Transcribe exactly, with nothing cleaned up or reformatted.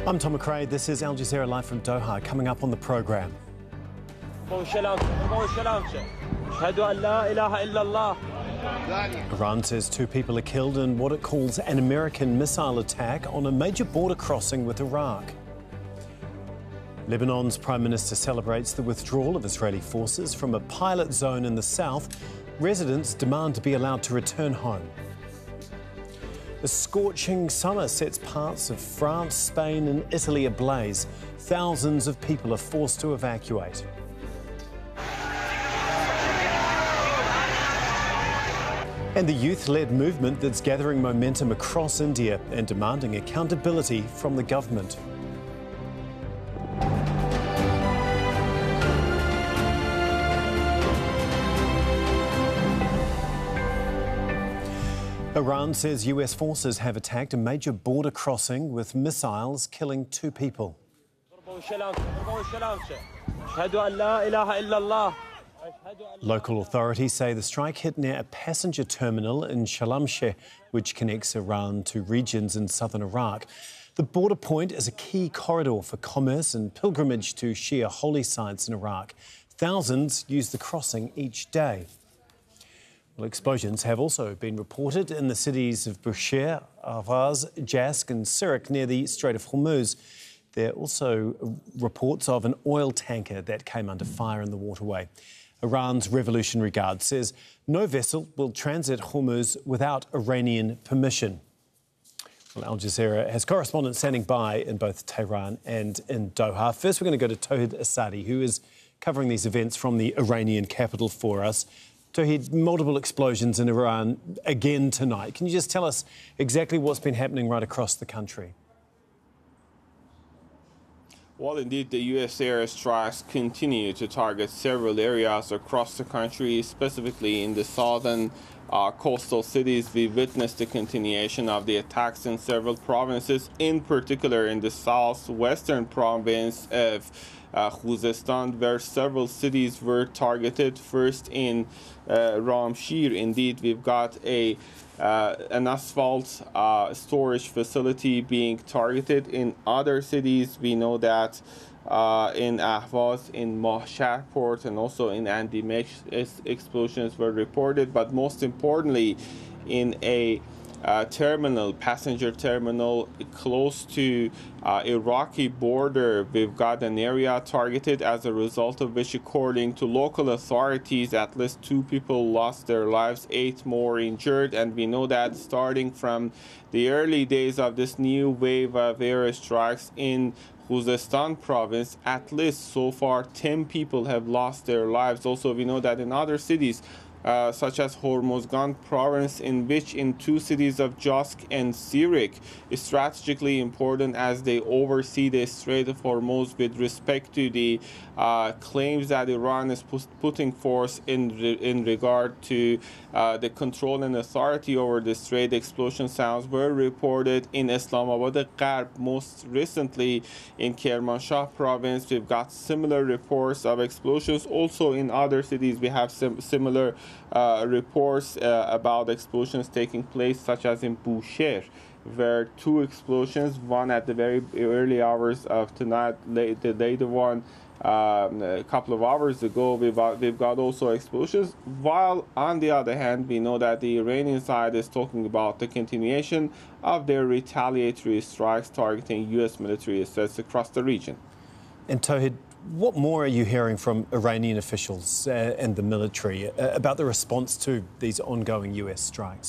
I'm Tom McRae. This is Al Jazeera Live from Doha. Coming up on the programme. Iran says two people are killed in what it calls an American missile attack on a major border crossing with Iraq. Lebanon's Prime Minister celebrates the withdrawal of Israeli forces from a pilot zone in the south. Residents demand to be allowed to return home. A scorching summer sets parts of France, Spain and Italy ablaze. Thousands of people are forced to evacuate. And the youth-led movement that's gathering momentum across India and demanding accountability from the government. Iran says U S forces have attacked a major border crossing with missiles, killing two people. Local authorities say the strike hit near a passenger terminal in Shalamsheh, which connects Iran to regions in southern Iraq. The border point is a key corridor for commerce and pilgrimage to Shia holy sites in Iraq. Thousands use the crossing each day. Well, explosions have also been reported in the cities of Bushehr, Ahvaz, Jask and Sirak near the Strait of Hormuz. There are also reports of an oil tanker that came under fire in the waterway. Iran's Revolutionary Guard says no vessel will transit Hormuz without Iranian permission. Well, Al Jazeera has correspondents standing by in both Tehran and in Doha. First, we're going to go to Tawhid Asadi, who is covering these events from the Iranian capital for us. Tawhid, multiple explosions in Iran again tonight. Can you just tell us exactly what's been happening right across the country? Well, indeed, the U S airstrikes continue to target several areas across the country, specifically in the southern uh, coastal cities. We witnessed the continuation of the attacks in several provinces, in particular in the southwestern province of Uh, Khuzestan, where several cities were targeted. First in uh, Ramshir, indeed, we've got a uh, an asphalt uh, storage facility being targeted. In other cities, we know that uh, in Ahvaz, in Mahshar port, and also in Andimesh, explosions were reported. But most importantly, in a Uh, terminal, passenger terminal close to uh, Iraqi border, we've got an area targeted, as a result of which, according to local authorities, at least two people lost their lives, eight more injured. And we know that starting from the early days of this new wave of airstrikes in Khuzestan province, at least so far ten people have lost their lives. Also, we know that in other cities, Uh, such as Hormozgan province, in which in two cities of Jask and Sirak is strategically important as they oversee the Strait of Hormuz with respect to the uh, claims that Iran is putting forth in re in regard to uh, the control and authority over the strait. Explosion sounds were reported in Islamabad Gharb, most recently in Kermanshah province. We've got similar reports of explosions. Also in other cities, we have sim similar Uh, reports uh, about explosions taking place, such as in Bushehr, where two explosions, one at the very early hours of tonight, late, the later one um, a couple of hours ago. We've got, we've got also explosions, while on the other hand, we know that the Iranian side is talking about the continuation of their retaliatory strikes targeting U S military assets across the region. And Tawhid, what more are you hearing from Iranian officials uh, and the military uh, about the response to these ongoing U S strikes?